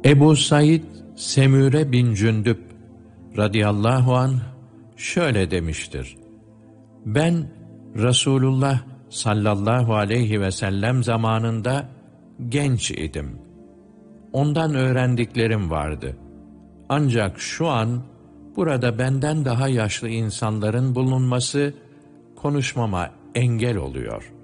Ebu Said Semüre bin Cündüb radıyallahu anh şöyle demiştir: Ben Resulullah sallallahu aleyhi ve sellem zamanında genç idim. Ondan öğrendiklerim vardı. Ancak şu an burada benden daha yaşlı insanların bulunması konuşmama engel oluyor.